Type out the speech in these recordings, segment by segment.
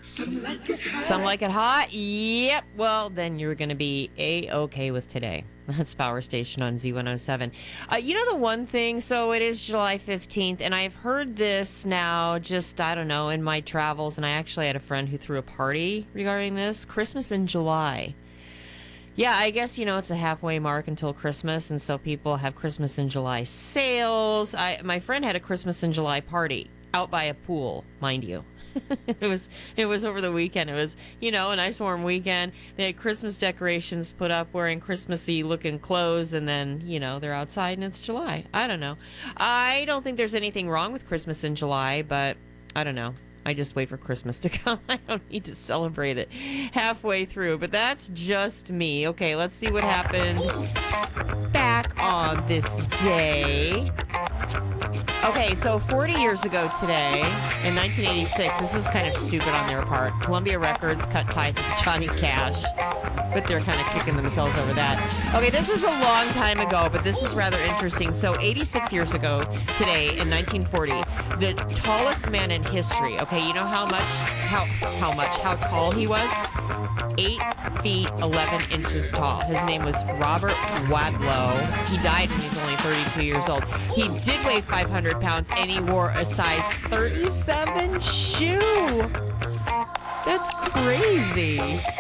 Some like it hot? Yep. Well, then you're going to be A-okay with today. That's Power Station on Z107. You know the one thing, so it is July 15th, and I've heard this now just, I don't know, in my travels, and I actually had a friend who threw a party regarding this. Christmas in July. Yeah, I guess, it's a halfway mark until Christmas, and so people have Christmas in July sales. My friend had a Christmas in July party out by a pool, mind you. It was over the weekend. It was, a nice warm weekend. They had Christmas decorations put up wearing Christmassy looking clothes, and then, they're outside and it's July. I don't know. I don't think there's anything wrong with Christmas in July, but I don't know. I just wait for Christmas to come. I don't need to celebrate it halfway through, but that's just me. Okay, let's see what happened back on this day. Okay, so 40 years ago today, in 1986, this was kind of stupid on their part. Columbia Records cut ties with Johnny Cash, but they're kind of kicking themselves over that. Okay, this was a long time ago, but this is rather interesting. So 86 years ago today, in 1940, the tallest man in history, okay, you know how tall he was? 8 feet 11 inches tall. His name was Robert Wadlow. He died when he was only 32 years old. He did weigh 500 pounds, and he wore a size 37 shoe. That's crazy.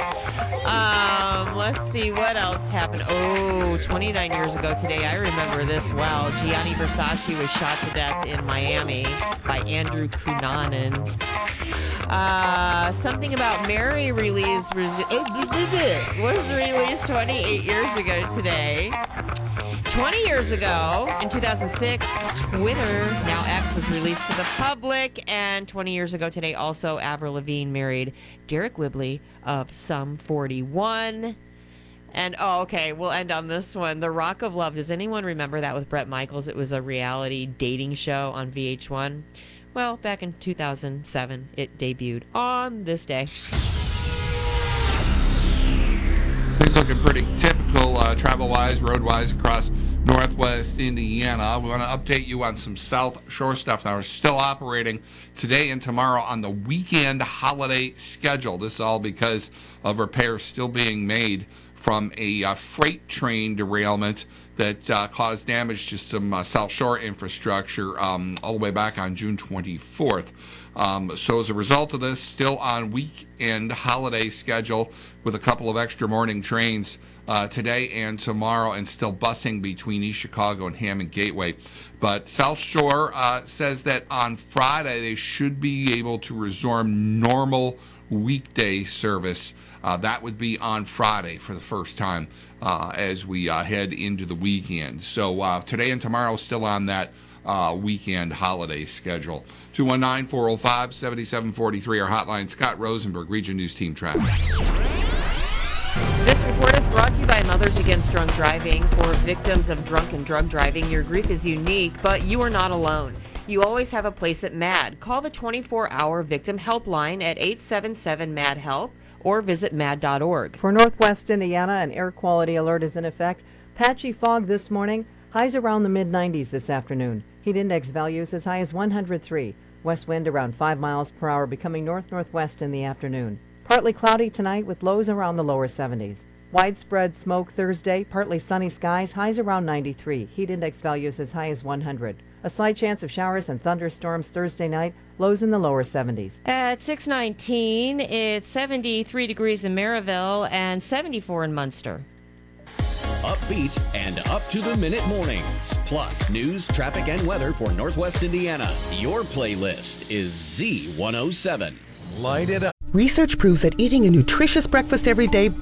Let's see what else happened. 29 years ago today, I remember this well. Gianni Versace was shot to death in Miami by Andrew Cunanan. Something About Mary was released 28 years ago today. 20 years ago, in 2006, Twitter, now X, was released to the public. And 20 years ago today, also, Avril Lavigne married Derek Whibley of Sum 41. And, we'll end on this one. The Rock of Love. Does anyone remember that with Bret Michaels? It was a reality dating show on VH1. Well, back in 2007, it debuted on this day. Things looking pretty typical travel-wise, road-wise across Northwest Indiana. We want to update you on some South Shore stuff that are still operating today and tomorrow on the weekend holiday schedule. This is all because of repairs still being made from a freight train derailment that caused damage to some South Shore infrastructure all the way back on June 24th. So as a result of this, still on weekend holiday schedule with a couple of extra morning trains today and tomorrow, and still busing between East Chicago and Hammond Gateway. But South Shore says that on Friday they should be able to resume normal weekday service. That would be on Friday for the first time as we head into the weekend. So today and tomorrow still on that weekend holiday schedule. 219-405-7743, our hotline. Scott Rosenberg, Region News Team Traffic. This report is brought to you by Mothers Against Drunk Driving. For victims of drunk and drug driving, your grief is unique, but you are not alone. You always have a place at MAD. Call the 24-hour victim helpline at 877-MAD-HELP or visit mad.org. For Northwest Indiana, an air quality alert is in effect. Patchy fog this morning. Highs around the mid-90s this afternoon. Heat index values as high as 103. West wind around 5 miles per hour, becoming north-northwest in the afternoon. Partly cloudy tonight with lows around the lower 70s. Widespread smoke Thursday, partly sunny skies, highs around 93. Heat index values as high as 100. A slight chance of showers and thunderstorms Thursday night, lows in the lower 70s. At 6:19, it's 73 degrees in Maryville and 74 in Munster. Upbeat and up-to-the-minute mornings. Plus, news, traffic, and weather for Northwest Indiana. Your playlist is Z107. Light it up. Research proves that eating a nutritious breakfast every day